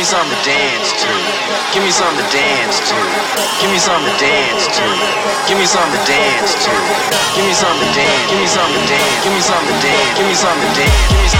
me something to dance to. Give me something to dance to. Give me something to dance to. Give me something to dance to. Give me something to dance. Give me something to dance. Give me something to dance. Give me something to dance. Give me